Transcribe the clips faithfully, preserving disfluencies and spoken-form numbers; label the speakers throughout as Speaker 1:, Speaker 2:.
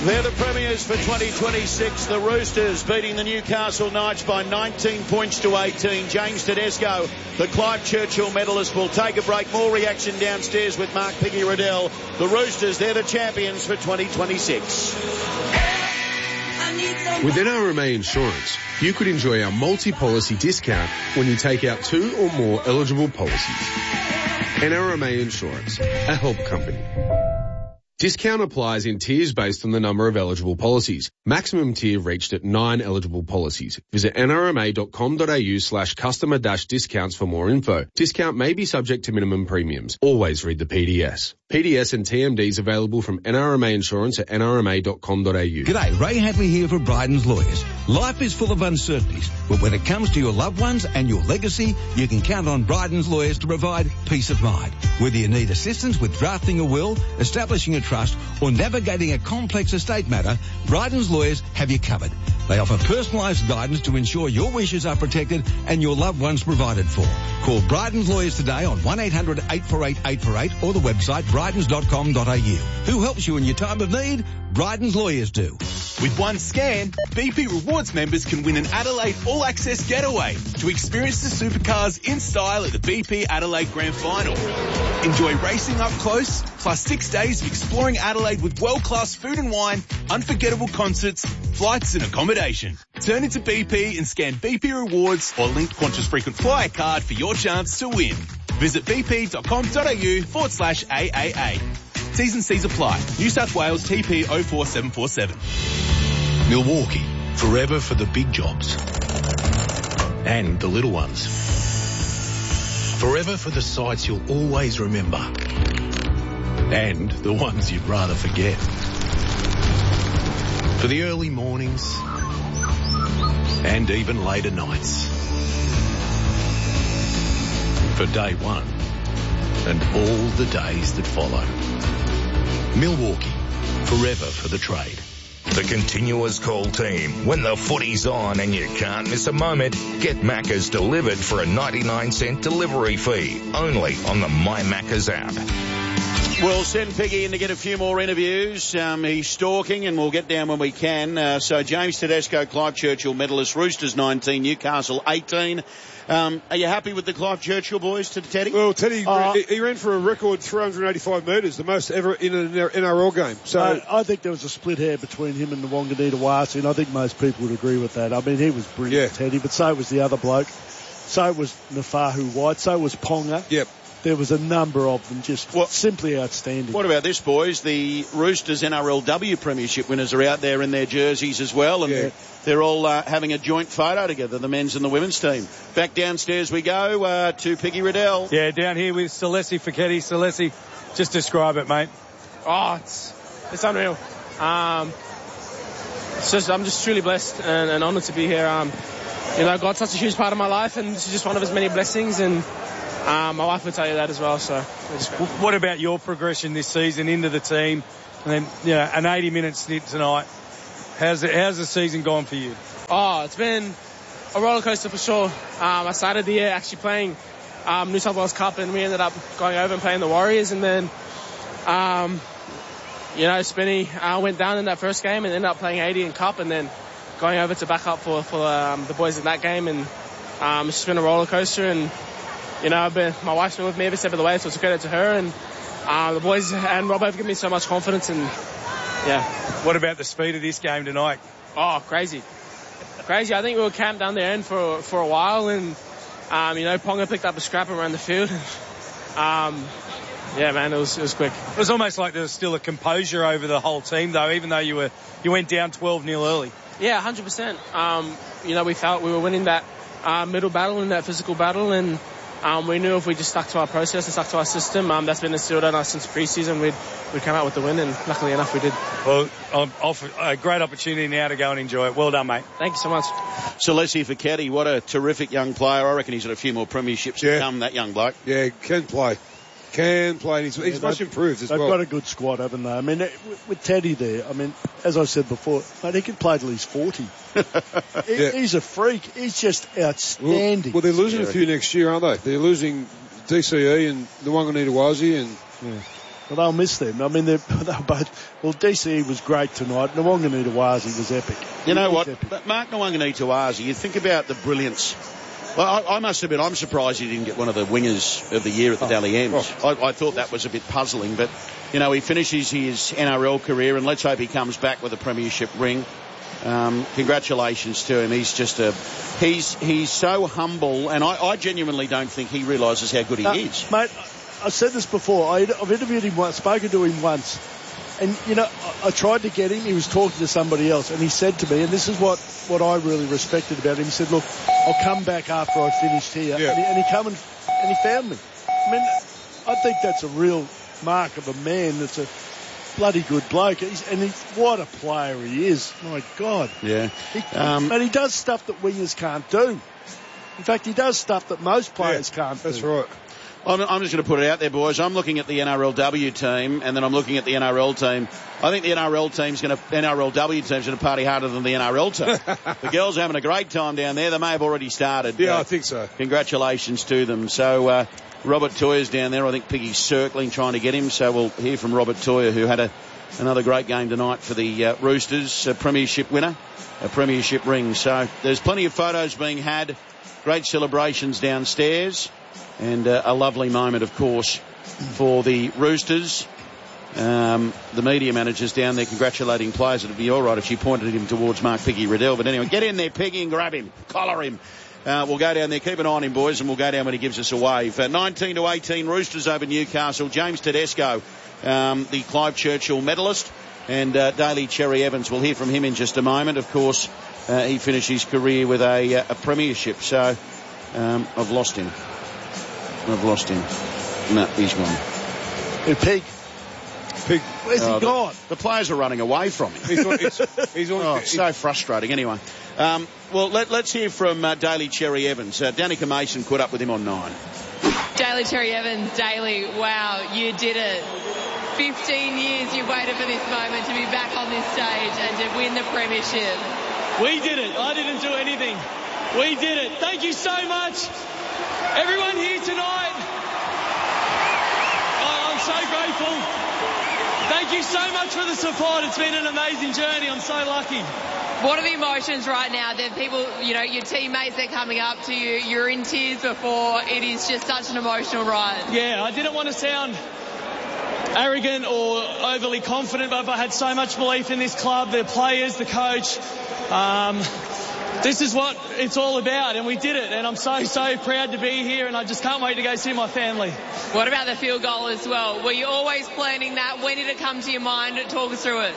Speaker 1: They're the premiers for twenty twenty-six. The Roosters beating the Newcastle Knights by nineteen points to eighteen. James Tedesco, the Clive Churchill medalist, will take a break. More reaction downstairs with Mark Piggy Riddell. The Roosters, they're the champions for twenty twenty-six.
Speaker 2: With N R M A Insurance, you could enjoy our multi-policy discount when you take out two or more eligible policies. N R M A Insurance, a help company. Discount applies in tiers based on the number of eligible policies. Maximum tier reached at nine eligible policies. Visit nrma.com.au slash customer dash discounts for more info. Discount may be subject to minimum premiums. Always read the P D S. P D S and T M Ds available from N R M A Insurance at n r m a dot com dot a u.
Speaker 3: G'day, Ray Hadley here for Bryden's Lawyers. Life is full of uncertainties, but when it comes to your loved ones and your legacy, you can count on Bryden's Lawyers to provide peace of mind. Whether you need assistance with drafting a will, establishing a trust, or navigating a complex estate matter, Bryden's Lawyers have you covered. They offer personalised guidance to ensure your wishes are protected and your loved ones provided for. Call Bryden's Lawyers today on one eight hundred eight four eight eight four eight or the website brydens dot com dot a u. Who helps you in your time of need? Bryden's Lawyers do.
Speaker 4: With one scan, B P Rewards members can win an Adelaide All-Access getaway to experience the supercars in style at the B P Adelaide Grand Final. Enjoy racing up close, plus six days of exploring Adelaide with world-class food and wine, unforgettable concerts, flights and accommodation. Turn into B P and scan B P Rewards or link Qantas Frequent Flyer card for your chance to win. Visit bp.com.au forward slash AAA. T's and C's apply. New South Wales T P oh four seven four seven.
Speaker 5: Milwaukee, forever for the big jobs and the little ones. Forever for the sights you'll always remember and the ones you'd rather forget. For the early mornings and even later nights. For day one and all the days that follow. Milwaukee, forever for the trade.
Speaker 6: The Continuous Call team. When the footy's on and you can't miss a moment, get Macca's delivered for a ninety-nine cent delivery fee. Only on the My Macca's app.
Speaker 1: We'll send Piggy in to get a few more interviews. Um, he's stalking and we'll get down when we can. Uh, so James Tedesco, Clive Churchill medalist, Roosters nineteen, Newcastle eighteen. Um, are you happy with the Clive Churchill boys to Teddy?
Speaker 7: Well, Teddy,
Speaker 8: uh,
Speaker 7: he, he ran for a record three hundred eighty-five metres, the most ever in an N R L game. So
Speaker 8: I, I think there was a split hair between him and the Wanganita Wasi, and I think most people would agree with that. I mean, he was brilliant, yeah. Teddy, but so was the other bloke. So was Nafahu White. So was Ponga.
Speaker 7: Yep.
Speaker 8: There was a number of them just what, simply outstanding.
Speaker 1: What about this, boys? The Roosters N R L W Premiership winners are out there in their jerseys as well, and yeah. they're, they're all uh, having a joint photo together, the men's and the women's team. Back downstairs we go uh, to Piggy Riddell.
Speaker 9: Yeah, down here with Celeste Fiketti. Celeste, just describe it, mate.
Speaker 10: Oh, it's it's unreal. Um, it's just I'm just truly blessed and, and honoured to be here. Um, you know, God's such a huge part of my life, and this is just one of his many blessings, and Um, my wife would tell you that as well. So,
Speaker 9: what about your progression this season into the team, and then you know an eighty minute stint tonight? How's it, how's the season gone for you?
Speaker 10: Oh, it's been a roller coaster for sure. Um, I started the year actually playing um, New South Wales Cup, and we ended up going over and playing the Warriors, and then um, you know Spinny uh, went down in that first game and ended up playing eighty in Cup, and then going over to back up for for um, the boys in that game, and um, it's just been a roller coaster. And You know, I've been, my wife's been with me every step of the way, so it's a credit to her. And uh, the boys and Rob have given me so much confidence. And, yeah.
Speaker 9: What about the speed of this game tonight?
Speaker 10: Oh, crazy. Crazy. I think we were camped down the end for for a while. And, um, you know, Ponga picked up a scrap around the field. um, yeah, man, it was, it was quick.
Speaker 9: It was almost like there was still a composure over the whole team, though, even though you were you went down twelve nil early.
Speaker 10: Yeah, one hundred percent. Um, you know, we felt we were winning that uh, middle battle and that physical battle. And Um, we knew if we just stuck to our process and stuck to our system, um, that's been instilled in us since pre-season, we'd, we'd come out with the win, and luckily enough we did.
Speaker 9: Well, um, offer, a great opportunity now to go and enjoy it. Well done, mate.
Speaker 10: Thank you so much.
Speaker 1: Celeste Fiketti, what a terrific young player. I reckon he's got a few more premierships
Speaker 7: yeah.
Speaker 1: to come, that young bloke.
Speaker 7: Yeah, can play. Can play. He's, he's yeah, much improved as
Speaker 8: they've
Speaker 7: well.
Speaker 8: They've got a good squad, haven't they? I mean, with Teddy there, I mean, as I said before, mate, he can play till he's forty. he, yeah. He's a freak. He's just outstanding.
Speaker 7: Well, well they're losing yeah. a few next year, aren't they? They're losing D C E and the Wanganita Wasi and...
Speaker 8: Yeah. Well, they'll miss them. I mean, they're, they're both... Well, D C E was great tonight. Nwanganita-Wazi was epic.
Speaker 1: You know
Speaker 8: he
Speaker 1: what?
Speaker 8: Epic.
Speaker 1: Mark Nwanganita-Wazi, you think about the brilliance... Well, I, I must admit, I'm surprised he didn't get one of the wingers of the year at the oh. Dally M's. Oh. I, I thought that was a bit puzzling, but, you know, he finishes his N R L career, and let's hope he comes back with a premiership ring. Um, congratulations to him. He's just a... He's he's so humble, and I, I genuinely don't think he realises how good he
Speaker 8: uh,
Speaker 1: is.
Speaker 8: Mate, I said this before. I, I've interviewed him once, spoken to him once, and, you know, I, I tried to get him. He was talking to somebody else, and he said to me, and this is what, what I really respected about him, he said, look, I'll come back after I finished here.
Speaker 7: Yeah.
Speaker 8: And, he, and he come and, and he found me. I mean, I think that's a real mark of a man that's a bloody good bloke. He's, and he's, what a player he is. My God.
Speaker 1: Yeah.
Speaker 8: He,
Speaker 1: um,
Speaker 8: but he does stuff that wingers can't do. In fact, he does stuff that most players
Speaker 7: yeah,
Speaker 8: can't
Speaker 7: that's
Speaker 8: do.
Speaker 7: That's right.
Speaker 1: I'm, I'm just going to put it out there, boys. I'm looking at the N R L W team, and then I'm looking at the N R L team. I think the N R L team's going to, N R L W team's going to party harder than the N R L team. The girls are having a great time down there. They may have already started.
Speaker 7: Yeah, I think so.
Speaker 1: Congratulations to them. So, uh, Robert Toyer's down there. I think Piggy's circling, trying to get him. So we'll hear from Robert Toyer, who had a, another great game tonight for the uh, Roosters, a premiership winner, a premiership ring. So there's plenty of photos being had. Great celebrations downstairs. And uh, a lovely moment, of course, for the Roosters. Um, the media manager's down there congratulating players. It'd be all right if she pointed him towards Mark Piggy Riddell. But anyway, get in there, Piggy, and grab him. Collar him. Uh, we'll go down there. Keep an eye on him, boys, and we'll go down when he gives us a wave. Uh, nineteen to eighteen, Roosters over Newcastle. James Tedesco, um, the Clive Churchill medalist, and uh, Daly Cherry Evans. We'll hear from him in just a moment. Of course, uh, he finished his career with a, uh, a premiership. So um, I've lost him. I've lost him. No, he's gone.
Speaker 8: Hey, Pig.
Speaker 7: Pig.
Speaker 8: Where's
Speaker 1: oh,
Speaker 8: he
Speaker 1: the,
Speaker 8: gone?
Speaker 1: The players are running away from him.
Speaker 7: He's on, he's, he's on,
Speaker 1: oh, it's so frustrating. Anyway, um, well, let, let's hear from uh, Daly Cherry Evans. Uh, Danica Mason caught up with him on nine.
Speaker 11: Daly Cherry Evans, Daly, wow, you did it. fifteen years you waited for this moment to be back on this stage and to win the premiership.
Speaker 12: We did it. I didn't do anything. We did it. Thank you so much. Everyone here tonight, oh, I'm so grateful. Thank you so much for the support. It's been an amazing journey. I'm so lucky.
Speaker 11: What are the emotions right now? There are people, you know, your teammates, they're coming up to you. You're in tears before. It is just such an emotional ride.
Speaker 12: Yeah, I didn't want to sound arrogant or overly confident, but I had so much belief in this club, the players, the coach. Um, This is what it's all about, and we did it, and I'm so, so proud to be here, and I just can't wait to go see my family.
Speaker 11: What about the field goal as well? Were you always planning that? When did it come to your mind? Talk us through it.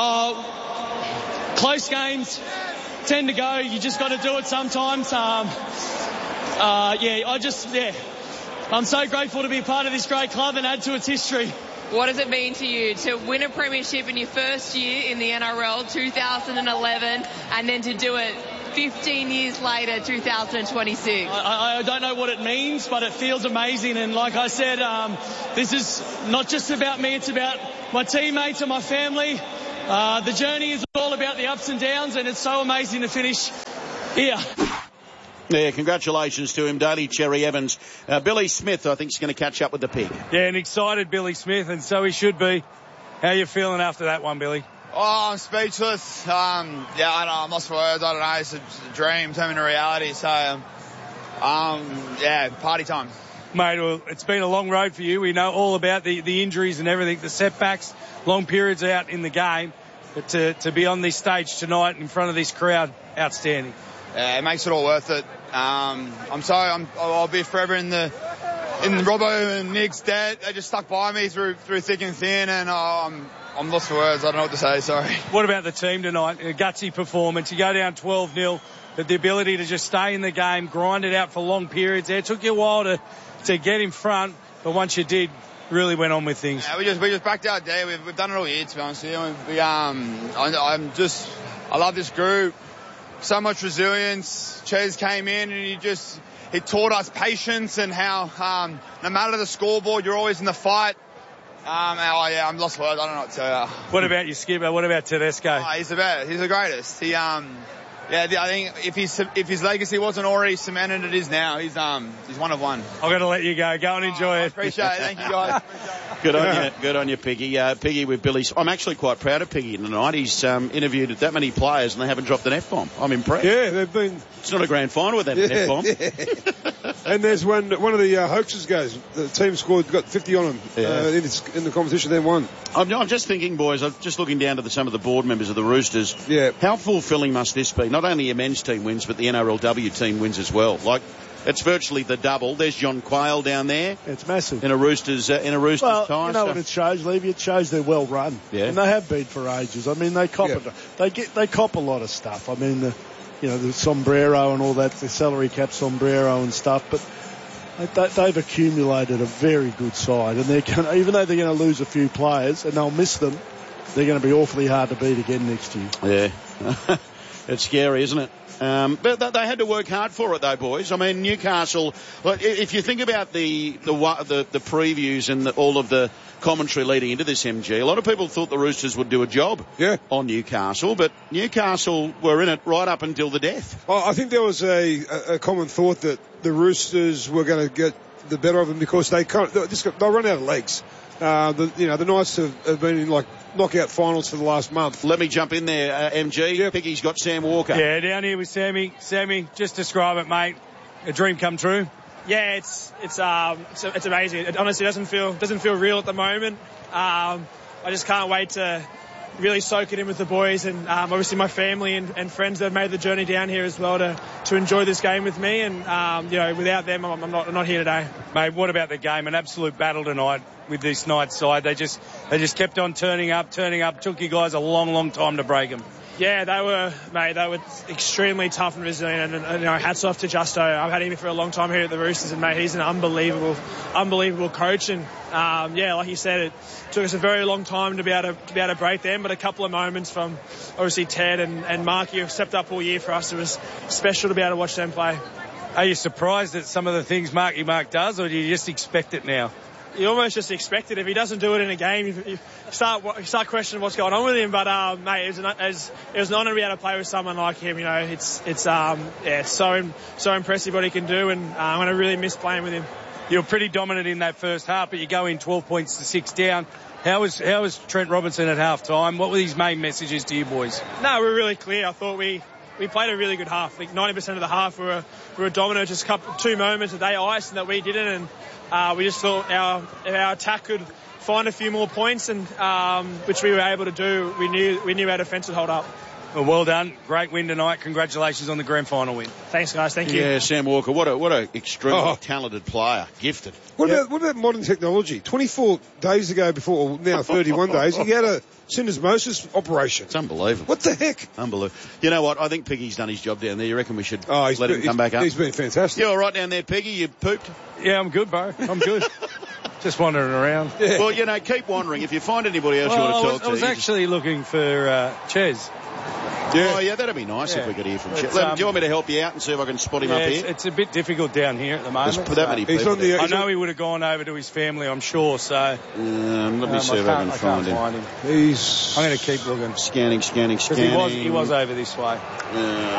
Speaker 12: Oh, close games tend to go. You just got to do it sometimes. Um, uh, yeah, I just, yeah, I'm so grateful to be a part of this great club and add to its history.
Speaker 11: What does it mean to you to win a premiership in your first year in the N R L, two thousand eleven, and then to do it fifteen years later, two thousand twenty-six?
Speaker 12: I, I don't know what it means, but it feels amazing. And like I said, um, this is not just about me, it's about my teammates and my family. Uh, the journey is all about the ups and downs, and it's so amazing to finish here.
Speaker 1: Yeah, congratulations to him, Daly Cherry Evans. Uh, Billy Smith, I think, is going to catch up with the Pig.
Speaker 9: Yeah, an excited Billy Smith, and so he should be. How are you feeling after that one, Billy?
Speaker 13: Oh, I'm speechless. Um, yeah, I don't know. I'm lost for words. I don't know. It's a, it's a dream turning into reality. So, um, um, yeah, party time.
Speaker 9: Mate, well, it's been a long road for you. We know all about the, the injuries and everything, the setbacks, long periods out in the game. But to, to be on this stage tonight in front of this crowd, outstanding.
Speaker 13: Yeah, it makes it all worth it. Um, I'm so I'm, I'll be forever in the in Robbo and Nick's debt. They just stuck by me through through thick and thin, and oh, I'm I'm lost for words. I don't know what to say. Sorry.
Speaker 9: What about the team tonight? A gutsy performance. You go down twelve nil, but the ability to just stay in the game, grind it out for long periods. There, it took you a while to to get in front, but once you did, really went on with things.
Speaker 13: Yeah, we just we just backed out there. We've we've done it all year, to be honest with you. We um I, I'm just I love this group. So much resilience. Ches came in and he just, he taught us patience and how, um, no matter the scoreboard, you're always in the fight. Um, oh yeah, I'm lost for words. I don't know what to tell you.
Speaker 9: What about your skipper? What about Tedesco?
Speaker 13: Oh, he's the best. He's the greatest. He, um, Yeah, I think if his if his legacy wasn't already cemented, it is now. He's um he's one of one.
Speaker 9: I'm going to let you go. Go and enjoy
Speaker 13: oh,
Speaker 9: it.
Speaker 13: Appreciate it. Thank you, guys.
Speaker 1: Good on you, good on you, Piggy. Uh, Piggy with Billy. I'm actually quite proud of Piggy tonight. He's um, interviewed that many players and they haven't dropped an F-bomb. I'm impressed.
Speaker 7: Yeah, they've been.
Speaker 1: It's not a grand final without
Speaker 7: yeah,
Speaker 1: an F-bomb.
Speaker 7: Yeah. And there's one one of the uh, hoaxes guys. The team scored, got fifty on them
Speaker 1: yeah.
Speaker 7: uh, in, its, in the competition. They won.
Speaker 1: I'm, I'm just thinking, boys. I'm just looking down to the, some of the board members of the Roosters.
Speaker 7: Yeah.
Speaker 1: How fulfilling must this be? Not only your men's team wins, but the N R L W team wins as well. Like. It's virtually the double. There's John Quayle down there.
Speaker 8: It's massive.
Speaker 1: In a Roosters, uh, in a Roosters
Speaker 8: well,
Speaker 1: tie.
Speaker 8: you know
Speaker 1: so.
Speaker 8: what it shows, Levy? It shows they're well run.
Speaker 1: Yeah.
Speaker 8: And they have been for ages. I mean, they cop
Speaker 7: yeah.
Speaker 8: it. They get, they cop a lot of stuff. I mean, the, you know, the sombrero and all that, the salary cap sombrero and stuff, but they, they've accumulated a very good side. And they're gonna, even though they're going to lose a few players and they'll miss them, they're going to be awfully hard to beat again next year.
Speaker 1: Yeah. It's scary, isn't it? Um, but they had to work hard for it, though, boys. I mean, Newcastle. Like, if you think about the the the, the previews and the, all of the commentary leading into this M G, a lot of people thought the Roosters would do a job
Speaker 7: yeah.
Speaker 1: on Newcastle, but Newcastle were in it right up until the death.
Speaker 7: Well, I think there was a, a common thought that the Roosters were going to get the better of them because they can't. They'll, just, they'll run out of legs. Uh, the, you know, the Knights have, have been in like knockout finals for the last month.
Speaker 1: Let me jump in there, uh, M G. Yep. Piggy's got Sam Walker.
Speaker 9: Yeah, down here with Sammy. Sammy, just describe it, mate. A dream come true.
Speaker 10: Yeah, it's it's um it's, it's amazing. It honestly doesn't feel doesn't feel real at the moment. Um, I just can't wait to really soak it in with the boys and um, obviously my family and, and friends that have made the journey down here as well to, to enjoy this game with me. And um, you know, without them, I'm, I'm not I'm not here today.
Speaker 9: Mate, what about the game? An absolute battle tonight with this Knights side. They just they just kept on turning up, turning up. Took you guys a long, long time to break them.
Speaker 10: Yeah, they were, mate, they were extremely tough and resilient, and, and you know, hats off to Justo. I've had him for a long time here at the Roosters, and mate, he's an unbelievable, unbelievable coach. And um, yeah, like you said, it took us a very long time to be able to, to be able to break them, but a couple of moments from obviously Ted and, and Mark, who stepped up all year for us. It was special to be able to watch them play.
Speaker 9: Are you surprised at some of the things Marky Mark does, or do you just expect it now?
Speaker 10: You almost just expect it. If he doesn't do it in a game, you, you start you start questioning what's going on with him. But um, mate, it was, an, it, was, it was an honour to be able to play with someone like him. You know, it's it's um yeah, it's so so impressive what he can do, and uh, I'm going to really miss playing with him.
Speaker 9: You were pretty dominant in that first half, but you go in twelve points to six down. How was how was Trent Robinson at half time? What were his main messages to you boys?
Speaker 10: No, we were really clear. I thought we. We played a really good half. Like ninety percent of the half we were, we were dominant. Just a couple, two moments that they iced and that we didn't. And uh, we just thought our our attack could find a few more points, and um, which we were able to do. We knew we knew our defence would hold up.
Speaker 9: Well, well done. Great win tonight. Congratulations on the grand final win.
Speaker 10: Thanks, guys. Thank you.
Speaker 1: Yeah, Sam Walker. What a what a extremely
Speaker 7: oh.
Speaker 1: talented player. Gifted.
Speaker 7: What
Speaker 1: yep.
Speaker 7: about what about modern technology? twenty-four days ago, before well, now thirty-one days, he had a syndesmosis operation.
Speaker 1: It's unbelievable.
Speaker 7: What the heck?
Speaker 1: Unbelievable. You know what? I think Piggy's done his job down there. You reckon we should
Speaker 7: oh,
Speaker 1: let him come back up?
Speaker 7: He's been fantastic.
Speaker 1: You all right down there, Piggy? You pooped?
Speaker 9: Yeah, I'm good, bro. I'm good. Just wandering around.
Speaker 1: Yeah. Well, you know, keep wandering. If you find anybody else
Speaker 9: well,
Speaker 1: you want to
Speaker 9: I
Speaker 1: talk
Speaker 9: was,
Speaker 1: to.
Speaker 9: I was actually just... looking for uh, Ches.
Speaker 1: Yeah. Oh, yeah, that'd be nice yeah. if we could hear from Ches. Um, do you want me to help you out and see if I can spot him
Speaker 9: yeah,
Speaker 1: up
Speaker 9: it's,
Speaker 1: here?
Speaker 9: It's a bit difficult down here at the moment.
Speaker 1: There's that many people.
Speaker 7: The,
Speaker 9: I know he would have gone over to his family, I'm sure, so...
Speaker 1: Um, let me um, see I if I can
Speaker 9: I
Speaker 1: find, him.
Speaker 9: find him.
Speaker 7: He's...
Speaker 9: I'm going to keep looking.
Speaker 1: Scanning, scanning, scanning.
Speaker 9: He was, he was over this way.
Speaker 1: Um,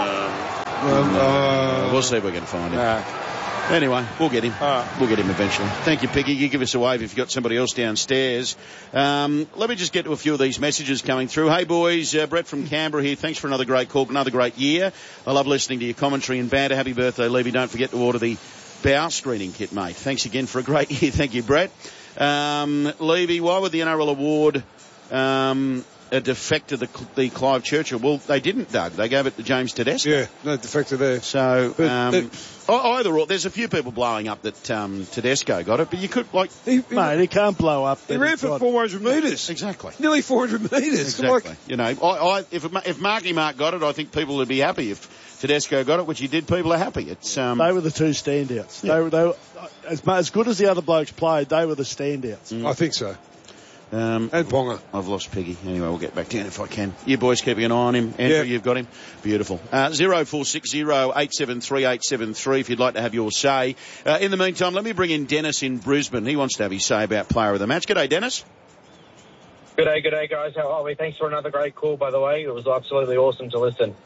Speaker 1: well, uh, we'll see if we can find him.
Speaker 9: No.
Speaker 1: Anyway, we'll get him.
Speaker 9: Right.
Speaker 1: We'll get him eventually. Thank you, Piggy. You give us a wave if you've got somebody else downstairs. Um, let me just get to a few of these messages coming through. Hey, boys. Uh, Brett from Canberra here. Thanks for another great call, another great year. I love listening to your commentary and banter. Happy birthday, Levy. Don't forget to order the bow screening kit, mate. Thanks again for a great year. Thank you, Brett. Um, Levy, why would the N R L award... Um, a defect to the, the Clive Churchill? Well, they didn't, Doug. They gave it to James Tedesco.
Speaker 7: Yeah, no defect there.
Speaker 1: So,
Speaker 7: but,
Speaker 1: um,
Speaker 7: it,
Speaker 1: either or, there's a few people blowing up that um, Tedesco got it, but you could, like...
Speaker 8: He, he, mate, he can't blow up.
Speaker 7: He ran for four hundred metres.
Speaker 1: Exactly.
Speaker 7: Nearly four hundred metres.
Speaker 1: Exactly.
Speaker 7: Like,
Speaker 1: you know, I, I, if, if Marky Mark got it, I think people would be happy. If Tedesco got it, which he did, people are happy. It's um,
Speaker 8: They were the two standouts. Yeah. They were, they were as, as good as the other blokes played, they were the standouts.
Speaker 7: Mm. I think so.
Speaker 1: Um,
Speaker 7: and Ponga.
Speaker 1: I've lost Piggy. Anyway, we'll get back down if I can. You boys keeping an eye on him. Andrew,
Speaker 7: yeah.
Speaker 1: You've got him. Beautiful. Uh, zero four six zero eight seven three eight seven three if you'd like to have your say. Uh, in the meantime, let me bring in Dennis in Brisbane. He wants to have his say about player of the match. G'day, Dennis.
Speaker 14: G'day, g'day, guys. How are we? Thanks for another great call, by the way. It was absolutely awesome to listen.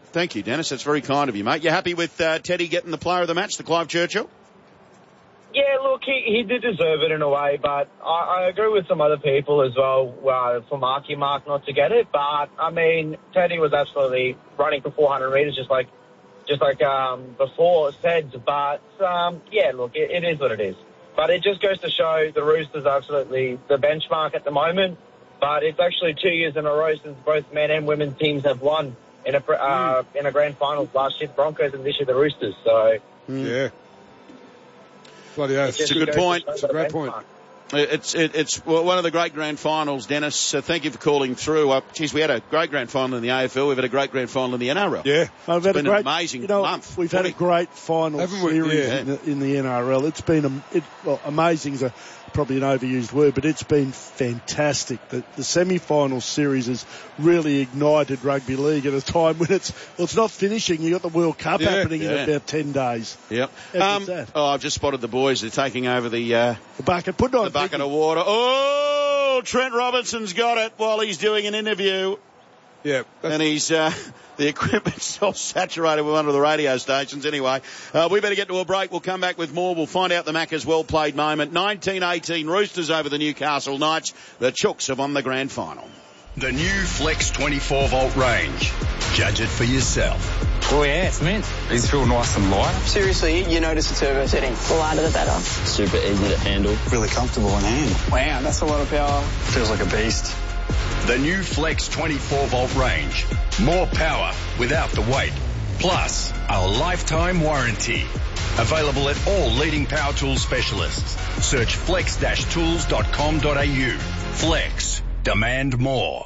Speaker 1: Thank you, Dennis. That's very kind of you, mate. You happy with uh, Teddy getting the player of the match, the Clive Churchill?
Speaker 14: Yeah, look, he, he did deserve it in a way, but I, I agree with some other people as well uh, for Marky Mark not to get it. But, I mean, Teddy was absolutely running for four hundred metres just like just like um, before said. But, um, yeah, look, it, it is what it is. But it just goes to show the Roosters are absolutely the benchmark at the moment. But it's actually two years in a row since both men and women's teams have won in a uh, mm. in a grand final. Last year, Broncos, and this year, the Roosters. So,
Speaker 7: mm. yeah. Bloody hell.
Speaker 1: It's a good point. It's a great point. It's it, it's one of the great grand finals, Dennis. Uh, thank you for calling through. Uh, geez, we had a great grand final in the A F L. We've had a great grand final in the N R L.
Speaker 7: Yeah,
Speaker 8: I've
Speaker 1: had
Speaker 8: it's
Speaker 1: a
Speaker 8: been
Speaker 1: great,
Speaker 8: an
Speaker 1: amazing
Speaker 8: you know,
Speaker 1: month.
Speaker 8: We've had a great final
Speaker 7: Haven't we?
Speaker 8: series
Speaker 7: Yeah.
Speaker 8: in, the, in the N R L. It's been a, it, well, amazing is a, probably an overused word, but it's been fantastic. The, the semi-final series has really ignited rugby league at a time when it's well, it's not finishing. You got the World Cup
Speaker 1: Yeah,
Speaker 8: happening
Speaker 1: yeah.
Speaker 8: in about ten days.
Speaker 1: Yep.
Speaker 8: How
Speaker 1: Um,
Speaker 8: good's that?
Speaker 1: oh, I've just spotted the boys. They're taking over the uh,
Speaker 8: The bucket. Put it on.
Speaker 1: the bucket
Speaker 8: Vicky.
Speaker 1: of water. Oh, Trent Robinson's got it while he's doing an interview.
Speaker 7: Yeah.
Speaker 1: And he's, uh, the equipment's all saturated with one of the radio stations anyway. Uh, we better get to a break. We'll come back with more. We'll find out the Macca's well-played moment. nineteen eighteen Roosters over the Newcastle Knights. The Chooks have won the grand final.
Speaker 15: The new Flex twenty-four volt range. Judge it for yourself.
Speaker 16: Oh yeah, it's mint. These feel nice and light.
Speaker 17: Seriously, you notice the turbo setting. The lighter the better.
Speaker 16: Super easy to handle.
Speaker 17: Really comfortable in hand. Wow, that's a lot of power.
Speaker 16: Feels like a beast.
Speaker 15: The new Flex twenty-four volt range. More power without the weight. Plus, a lifetime warranty. Available at all leading power tools specialists. Search flex dash tools dot com dot a u. Flex. Demand more.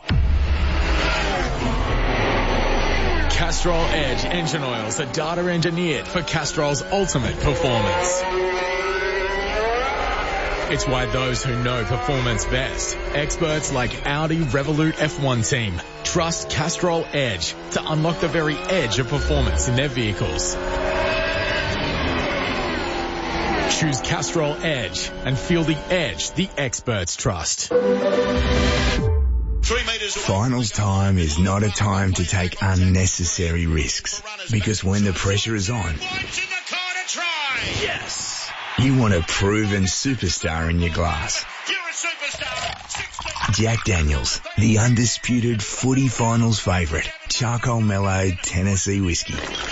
Speaker 18: Castrol Edge engine oils are data engineered for Castrol's ultimate performance. It's why those who know performance best, experts like Audi Revolut F one team, trust Castrol Edge to unlock the very edge of performance in their vehicles. Choose Castrol Edge and feel the edge the experts trust.
Speaker 19: Finals time is not a time to take unnecessary risks, because when the pressure is on,
Speaker 1: Yes!
Speaker 19: you want a proven superstar in your glass. Jack Daniels, the undisputed footy finals favourite, charcoal mellowed Tennessee whiskey.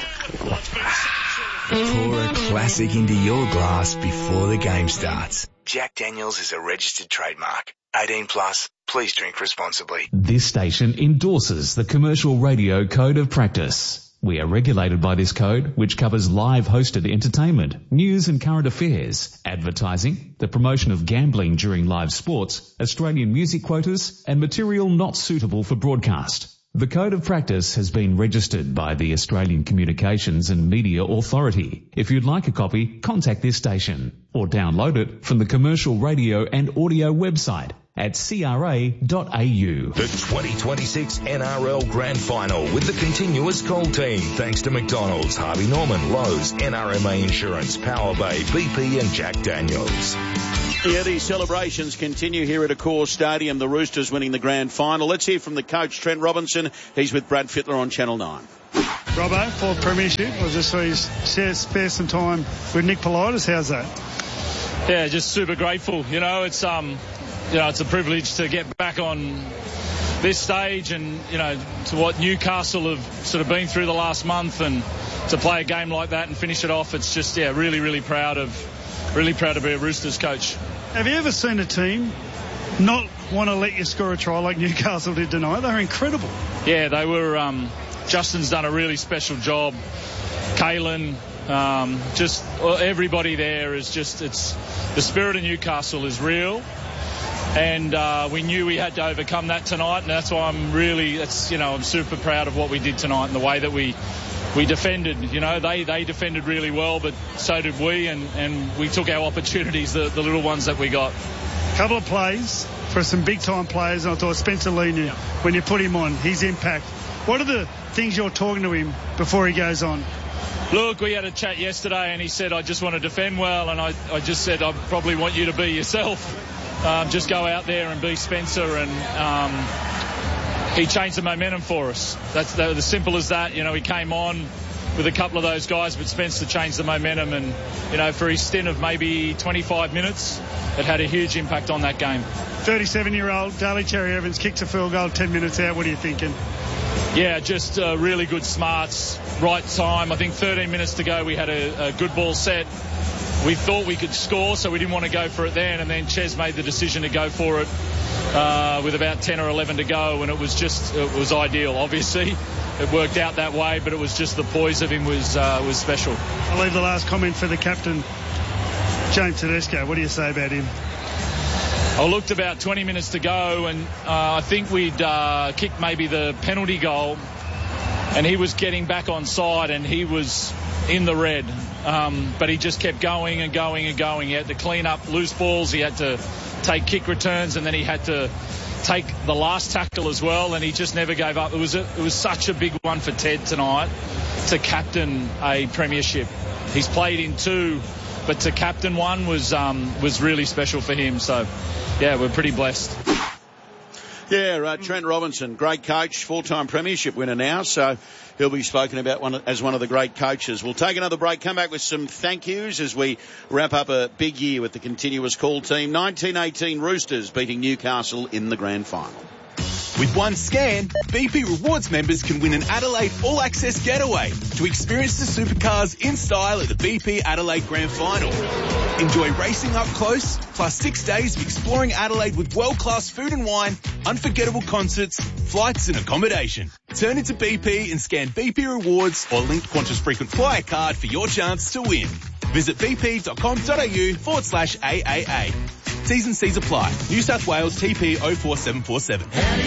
Speaker 19: Pour a classic into your glass before the game starts. Jack Daniels is a registered trademark. eighteen plus. Please drink responsibly.
Speaker 20: This station endorses the Commercial Radio Code of Practice. We are regulated by this code, which covers live hosted entertainment, news and current affairs, advertising, the promotion of gambling during live sports, Australian music quotas, and material not suitable for broadcast. The Code of Practice has been registered by the Australian Communications and Media Authority. If you'd like a copy, contact this station or download it from the Commercial Radio and Audio website at c r a dot a u.
Speaker 6: The twenty twenty-six N R L Grand Final with the continuous call team. Thanks to McDonald's, Harvey Norman, Lowe's, N R M A Insurance, Power Bay, B P and Jack Daniels.
Speaker 1: Yeah, these celebrations continue here at Accor Stadium. The Roosters winning the grand final. Let's hear from the coach, Trent Robinson. He's with Brad Fittler on Channel nine.
Speaker 21: Robbo, fourth premiership. I was just so he's shared spare some time with Nick Politis. How's that?
Speaker 22: Yeah, just super grateful. You know, it's um, you know, it's a privilege to get back on this stage, and you know, to what Newcastle have sort of been through the last month, and to play a game like that and finish it off. It's just yeah, really, really proud of, really proud to be a Roosters coach.
Speaker 21: Have you ever seen a team not want to let you score a try like Newcastle did tonight? They were incredible.
Speaker 22: Yeah, they were. Um, Justin's done a really special job. Kalen, um, just everybody there is just, it's, the spirit of Newcastle is real. And uh, we knew we had to overcome that tonight, and that's why I'm really, that's, you know, I'm super proud of what we did tonight and the way that we we defended. You know, they, they defended really well, but so did we, and, and we took our opportunities, the, the little ones that we got.
Speaker 21: A couple of plays for some big-time players, and I thought Spencer Leniu, when you put him on, his impact. What are the things you're talking to him before he goes on?
Speaker 22: Look, we had a chat yesterday, and he said, I just want to defend well, and I, I just said, I probably want you to be yourself. Um, just go out there and be Spencer, and um, he changed the momentum for us. That's the, the simple as that. You know, he came on with a couple of those guys, but Spencer changed the momentum, and, you know, for his stint of maybe twenty-five minutes, it had a huge impact on that game.
Speaker 21: thirty-seven-year-old Daly Cherry Evans kicks a field goal ten minutes out. What are you thinking?
Speaker 22: Yeah, just uh, really good smarts, right time. I think thirteen minutes to go, we had a, a good ball set. We thought we could score, so we didn't want to go for it then, and then Ches made the decision to go for it uh, with about ten or eleven to go, and it was just, it was ideal, obviously. It worked out that way, but it was just the poise of him was uh, was special.
Speaker 21: I'll leave the last comment for the captain, James Tedesco. What do you say about him?
Speaker 22: I looked about twenty minutes to go, and uh, I think we'd uh, kicked maybe the penalty goal, and he was getting back on side, and he was in the red. Um, but he just kept going and going and going. He had to clean up loose balls. He had to take kick returns, and then he had to take the last tackle as well, and he just never gave up. It was a, it was such a big one for Ted tonight to captain a premiership. He's played in two, but to captain one was um, was really special for him. So, yeah, we're pretty blessed.
Speaker 1: Yeah, uh, Trent Robinson, great coach, four-time premiership winner now, so he'll be spoken about one, as one of the great coaches. We'll take another break, come back with some thank yous as we wrap up a big year with the continuous call team. nineteen eighteen Roosters beating Newcastle in the grand final.
Speaker 4: With one scan, B P Rewards members can win an Adelaide All Access Getaway to experience the supercars in style at the B P Adelaide Grand Final. Enjoy racing up close, plus six days of exploring Adelaide with world-class food and wine, unforgettable concerts, flights and accommodation. Turn into B P and scan B P Rewards or linked Qantas Frequent Flyer card for your chance to win. Visit bp.com.au forward slash AAA. T's and C's apply. New South Wales T P oh four seven four seven.